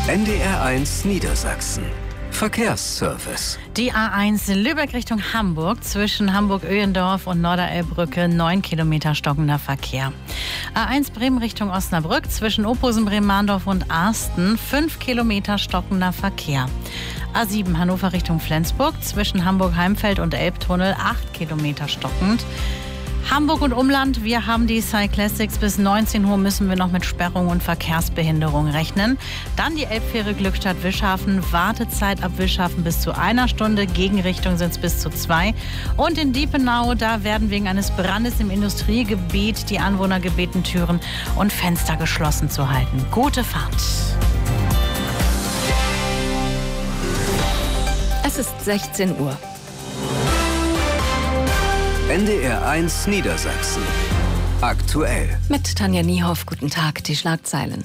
NDR1 Niedersachsen. Verkehrsservice. Die A1 Lübeck Richtung Hamburg zwischen Hamburg-Öhendorf und Norderelbbrücke 9 Kilometer stockender Verkehr. A1 Bremen Richtung Osnabrück zwischen Ophusen, Bremen-Mahndorf und Arsten 5 Kilometer stockender Verkehr. A7 Hannover Richtung Flensburg zwischen Hamburg-Heimfeld und Elbtunnel 8 Kilometer stockend. Hamburg und Umland, wir haben die Cyclassics. Bis 19 Uhr müssen wir noch mit Sperrung und Verkehrsbehinderung rechnen. Dann die Elbfähre Glückstadt-Wischhafen. Wartezeit ab Wischhafen bis zu 1 Stunde. Gegenrichtung sind es bis zu 2. Und in Diepenau, da werden wegen eines Brandes im Industriegebiet die Anwohner gebeten, Türen und Fenster geschlossen zu halten. Gute Fahrt. Es ist 16 Uhr. NDR1 Niedersachsen. Aktuell. Mit Tanja Niehoff, guten Tag, die Schlagzeilen.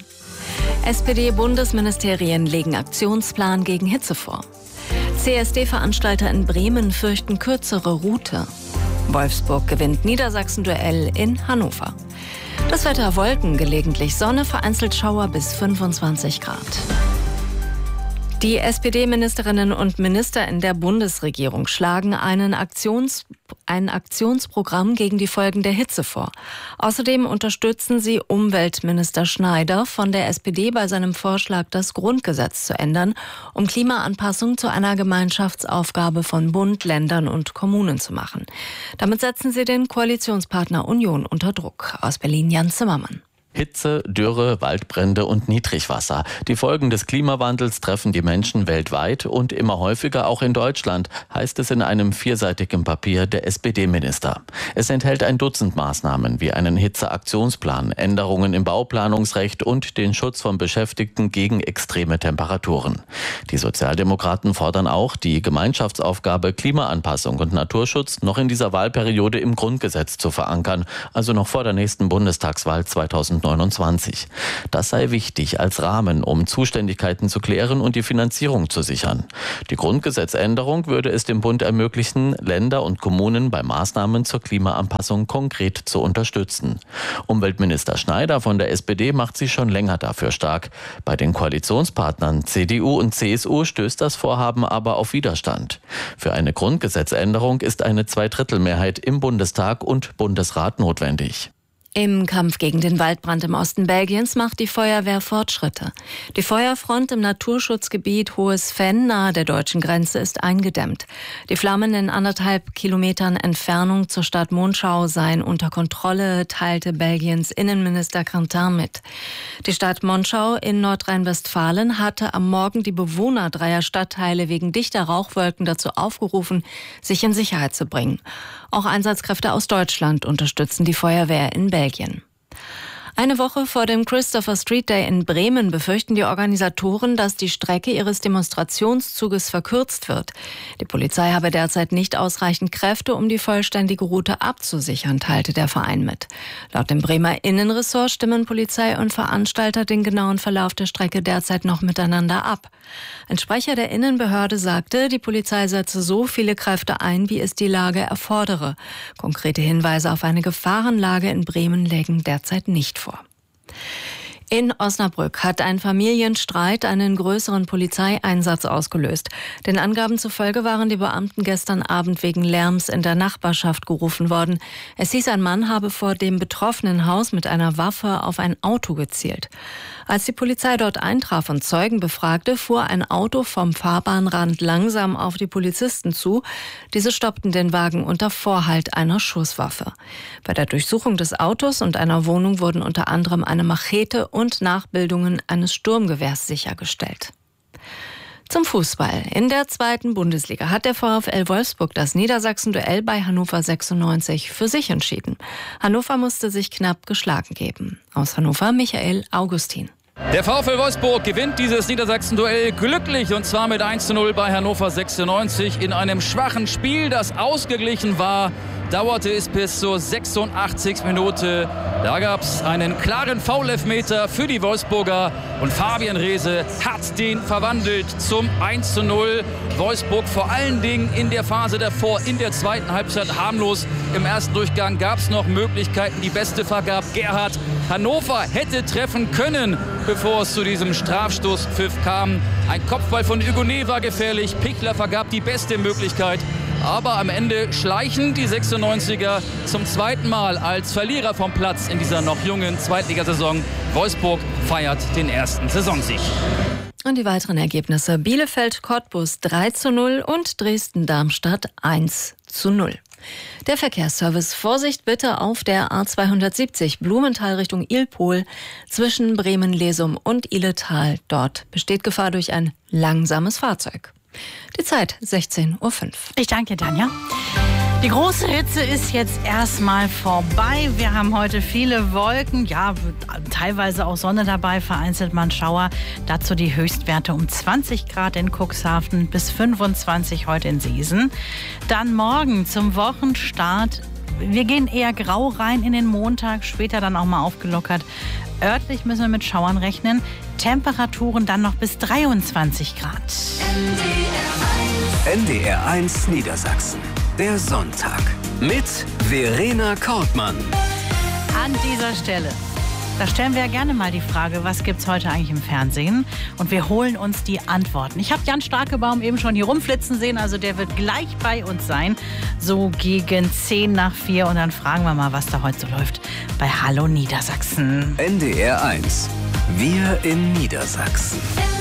SPD-Bundesministerien legen Aktionsplan gegen Hitze vor. CSD-Veranstalter in Bremen fürchten kürzere Route. Wolfsburg gewinnt Niedersachsen-Duell in Hannover. Das Wetter: Wolken, gelegentlich Sonne, vereinzelt Schauer bis 25 Grad. Die SPD-Ministerinnen und Minister in der Bundesregierung schlagen ein Aktionsprogramm gegen die Folgen der Hitze vor. Außerdem unterstützen sie Umweltminister Schneider von der SPD bei seinem Vorschlag, das Grundgesetz zu ändern, um Klimaanpassung zu einer Gemeinschaftsaufgabe von Bund, Ländern und Kommunen zu machen. Damit setzen sie den Koalitionspartner Union unter Druck. Aus Berlin Jan Zimmermann. Hitze, Dürre, Waldbrände und Niedrigwasser. Die Folgen des Klimawandels treffen die Menschen weltweit und immer häufiger auch in Deutschland, heißt es in einem vierseitigen Papier der SPD-Minister. Es enthält ein Dutzend Maßnahmen wie einen Hitzeaktionsplan, Änderungen im Bauplanungsrecht und den Schutz von Beschäftigten gegen extreme Temperaturen. Die Sozialdemokraten fordern auch, die Gemeinschaftsaufgabe Klimaanpassung und Naturschutz noch in dieser Wahlperiode im Grundgesetz zu verankern, also noch vor der nächsten Bundestagswahl 2029. Das sei wichtig als Rahmen, um Zuständigkeiten zu klären und die Finanzierung zu sichern. Die Grundgesetzänderung würde es dem Bund ermöglichen, Länder und Kommunen bei Maßnahmen zur Klimaanpassung konkret zu unterstützen. Umweltminister Schneider von der SPD macht sich schon länger dafür stark. Bei den Koalitionspartnern CDU und CSU stößt das Vorhaben aber auf Widerstand. Für eine Grundgesetzänderung ist eine Zweidrittelmehrheit im Bundestag und Bundesrat notwendig. Im Kampf gegen den Waldbrand im Osten Belgiens macht die Feuerwehr Fortschritte. Die Feuerfront im Naturschutzgebiet Hohes Venn nahe der deutschen Grenze ist eingedämmt. Die Flammen in 1,5 Kilometern Entfernung zur Stadt Monschau seien unter Kontrolle, teilte Belgiens Innenminister Quentin mit. Die Stadt Monschau in Nordrhein-Westfalen hatte am Morgen die Bewohner 3 Stadtteile wegen dichter Rauchwolken dazu aufgerufen, sich in Sicherheit zu bringen. Auch Einsatzkräfte aus Deutschland unterstützen die Feuerwehr in Belgien. Eine Woche vor dem Christopher Street Day in Bremen befürchten die Organisatoren, dass die Strecke ihres Demonstrationszuges verkürzt wird. Die Polizei habe derzeit nicht ausreichend Kräfte, um die vollständige Route abzusichern, teilte der Verein mit. Laut dem Bremer Innenressort stimmen Polizei und Veranstalter den genauen Verlauf der Strecke derzeit noch miteinander ab. Ein Sprecher der Innenbehörde sagte, die Polizei setze so viele Kräfte ein, wie es die Lage erfordere. Konkrete Hinweise auf eine Gefahrenlage in Bremen lägen derzeit nicht vor. In Osnabrück hat ein Familienstreit einen größeren Polizeieinsatz ausgelöst. Den Angaben zufolge waren die Beamten gestern Abend wegen Lärms in der Nachbarschaft gerufen worden. Es hieß, ein Mann habe vor dem betroffenen Haus mit einer Waffe auf ein Auto gezielt. Als die Polizei dort eintraf und Zeugen befragte, fuhr ein Auto vom Fahrbahnrand langsam auf die Polizisten zu. Diese stoppten den Wagen unter Vorhalt einer Schusswaffe. Bei der Durchsuchung des Autos und einer Wohnung wurden unter anderem eine Machete und Nachbildungen eines Sturmgewehrs sichergestellt. Zum Fußball. In der 2. Bundesliga hat der VfL Wolfsburg das Niedersachsen-Duell bei Hannover 96 für sich entschieden. Hannover musste sich knapp geschlagen geben. Aus Hannover Michael Augustin. Der VfL Wolfsburg gewinnt dieses Niedersachsen-Duell glücklich, und zwar mit 1:0 bei Hannover 96 in einem schwachen Spiel, das ausgeglichen war. dauerte es bis zur 86. Minute. Da gab es einen klaren Foul-Elfmeter für die Wolfsburger und Fabian Reese hat den verwandelt zum 1:0. Wolfsburg vor allen Dingen in der Phase davor, in der zweiten Halbzeit harmlos. Im ersten Durchgang gab es noch Möglichkeiten, die beste vergab Gerhard. Hannover hätte treffen können, bevor es zu diesem Strafstoßpfiff kam. Ein Kopfball von Hugonet war gefährlich, Pichler vergab die beste Möglichkeit. Aber am Ende schleichen die 96er zum zweiten Mal als Verlierer vom Platz in dieser noch jungen Zweitligasaison. Wolfsburg feiert den ersten Saisonsieg. Und die weiteren Ergebnisse: Bielefeld-Cottbus 3:0 und Dresden-Darmstadt 1:0. Der Verkehrsservice: Vorsicht bitte auf der A270 Blumenthal Richtung Ilpol zwischen Bremen-Lesum und Ihletal. Dort besteht Gefahr durch ein langsames Fahrzeug. Die Zeit 16:05 Uhr. Ich danke, Tanja. Die große Hitze ist jetzt erstmal vorbei. Wir haben heute viele Wolken, ja, teilweise auch Sonne dabei, vereinzelt mal ein Schauer. Dazu die Höchstwerte um 20 Grad in Cuxhaven bis 25 heute in Seesen. Dann morgen zum Wochenstart. Wir gehen eher grau rein in den Montag, später dann auch mal aufgelockert. Örtlich müssen wir mit Schauern rechnen. Temperaturen dann noch bis 23 Grad. NDR1 Niedersachsen. Der Sonntag mit Verena Kortmann. An dieser Stelle, da stellen wir ja gerne mal die Frage, was gibt's heute eigentlich im Fernsehen? Und wir holen uns die Antworten. Ich habe Jan Starkebaum eben schon hier rumflitzen sehen, also der wird gleich bei uns sein, so gegen 3:10. Und dann fragen wir mal, was da heute so läuft bei Hallo Niedersachsen. NDR1. Wir in Niedersachsen.